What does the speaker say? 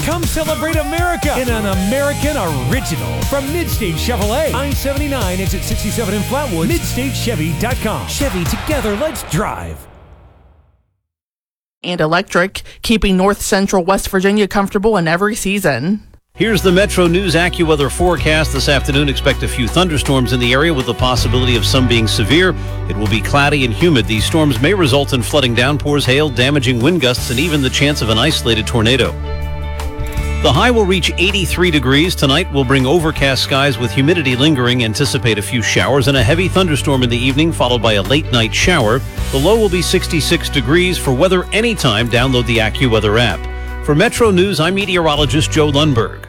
Come celebrate America in an American original from Midstate Chevrolet. I-79 exit 67 in Flatwood. MidstateChevy.com. Chevy, together, let's drive. And electric, keeping North Central West Virginia comfortable in every season. Here's the Metro News AccuWeather forecast. This afternoon, expect a few thunderstorms in the area with the possibility of some being severe. It will be cloudy and humid. These storms may result in flooding downpours, hail, damaging wind gusts, and even the chance of an isolated tornado. The high will reach 83 degrees. Tonight will bring overcast skies with humidity lingering. Anticipate a few showers and a heavy thunderstorm in the evening, followed by a late night shower. The low will be 66 degrees. For weather anytime, download the AccuWeather app. For Metro News, I'm meteorologist Joe Lundberg.